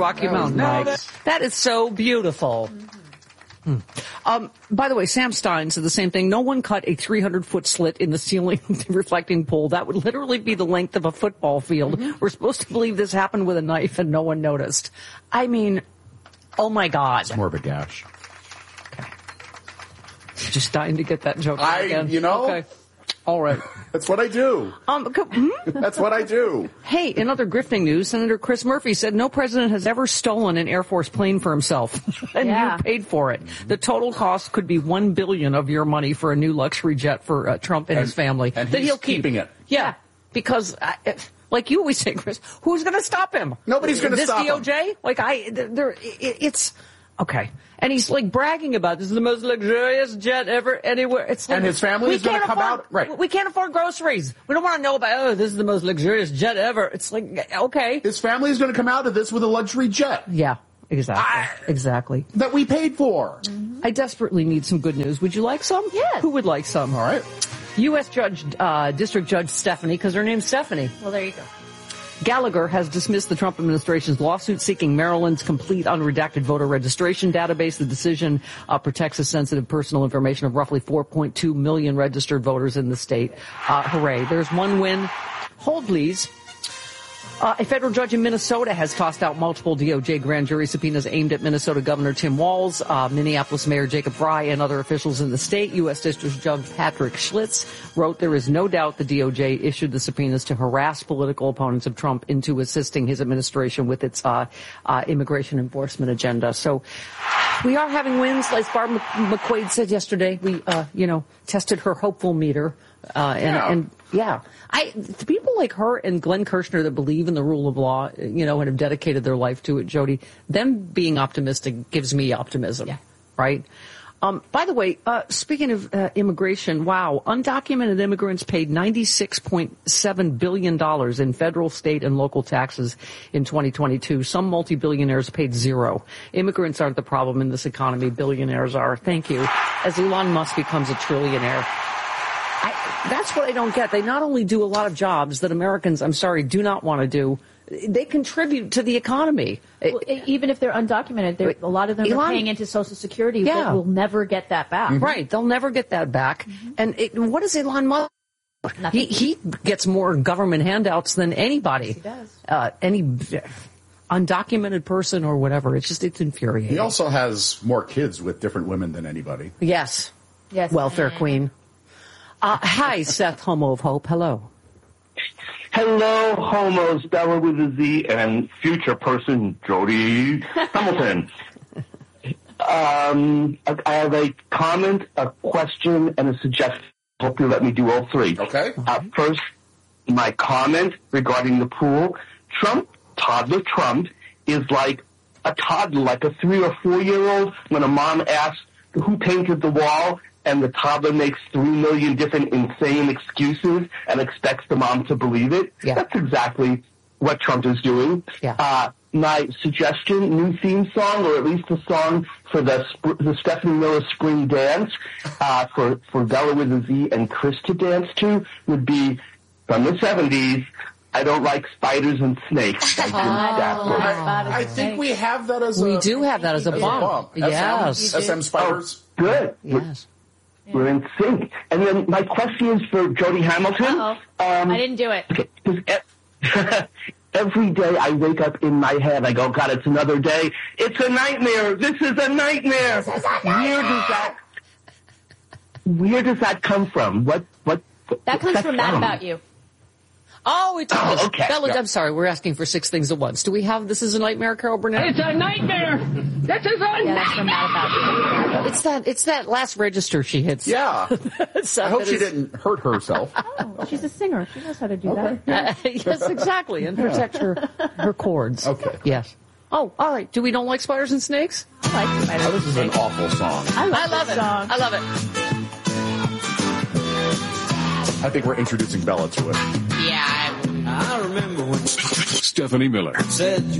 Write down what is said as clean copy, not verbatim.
Rocky Mountain. Nice. That is so beautiful. By the way, Sam Stein said the same thing. No one cut a 300-foot slit in the ceiling reflecting pool. That would literally be the length of a football field. Mm-hmm. We're supposed to believe this happened with a knife and no one noticed. I mean, oh my God. It's more of a gash. Okay. Just dying to get that joke again. Okay. All right. That's what I do. That's what I do. Hey, in other grifting news, Senator Chris Murphy said no president has ever stolen an Air Force plane for himself, and you paid for it. The total cost could be $1 billion of your money for a new luxury jet for Trump and his family. And that he's he'll keep. Keeping it. Yeah, because like you always say, Chris, who's going to stop him? Nobody's going to stop him. This DOJ? It's okay. And he's like bragging about this is the most luxurious jet ever anywhere. It's like, and his family is going to come out. Right. We can't afford groceries. We don't want to know about, this is the most luxurious jet ever. It's like, okay. His family is going to come out of this with a luxury jet. Yeah, exactly. That we paid for. Mm-hmm. I desperately need some good news. Would you like some? Yes. Who would like some? All right. U.S. District Judge Stephanie, because her name's Stephanie. Well, there you go. Gallagher has dismissed the Trump administration's lawsuit seeking Maryland's complete unredacted voter registration database. The decision protects the sensitive personal information of roughly 4.2 million registered voters in the state. Hooray. There's one win. Hold, please. A federal judge in Minnesota has tossed out multiple DOJ grand jury subpoenas aimed at Minnesota Governor Tim Walz, Minneapolis Mayor Jacob Frey, and other officials in the state. U.S. District Judge Patrick Schlitz wrote, there is no doubt the DOJ issued the subpoenas to harass political opponents of Trump into assisting his administration with its immigration enforcement agenda. So we are having wins. As Barb McQuaid said yesterday, we, tested her hopeful meter. People like her and Glenn Kirshner that believe in the rule of law, and have dedicated their life to it, Jody, them being optimistic gives me optimism, right? By the way, speaking of immigration, wow, undocumented immigrants paid $96.7 billion in federal, state, and local taxes in 2022. Some multi-billionaires paid zero. Immigrants aren't the problem in this economy. Billionaires are. Thank you. As Elon Musk becomes a trillionaire. That's what I don't get. They not only do a lot of jobs that Americans, do not want to do, they contribute to the economy. Well, even if they're undocumented, a lot of them are paying into Social Security, but will never get that back. Mm-hmm. Right. They'll never get that back. Mm-hmm. And what is Elon Musk? He gets more government handouts than anybody. Yes, he does. Any undocumented person or whatever. It's infuriating. He also has more kids with different women than anybody. Yes. Welfare queen. Hi, Seth, Homo of Hope. Hello. Hello, homos, Bella with a Z, and future person, Jody Hamilton. I have a comment, a question, and a suggestion. Hope you let me do all three. Okay. First, my comment regarding the pool. Toddler Trump, is like a toddler, like a 3 or 4 year old, when a mom asks who painted the wall, and the toddler makes 3 million different insane excuses and expects the mom to believe it. Yeah. That's exactly what Trump is doing. Yeah. My suggestion, new theme song, or at least a song for the Stephanie Miller Spring Dance, for Bella with a Z and Chris to dance to, would be from the 70s, I don't like spiders and snakes. I think we have that as We do have that as a bump. Yes. SM Spiders. Oh, good. Yes. We're in sync. And then my question is for Jody Hamilton. I didn't do it. Okay. Every day I wake up in my head, I go, God, it's another day. It's a nightmare. This is a nightmare. Where does that come from? That comes from Mad About You. Oh, it does. Okay. Bella, yeah. I'm sorry, we're asking for 6 things at once. Do we have This Is a Nightmare, Carol Burnett? It's a nightmare! This is a nightmare! That's from Mad About You. It's that last register she hits. Yeah. I hope she didn't hurt herself. Oh, she's a singer. She knows how to do that. Yes, exactly, and protect her cords. Okay. Yes. Oh, all right. Do we don't like spiders and snakes? I like spiders and This is an awful song. I love it. I love it. I think we're introducing Bella to it. Yeah. I remember when Stephanie Miller said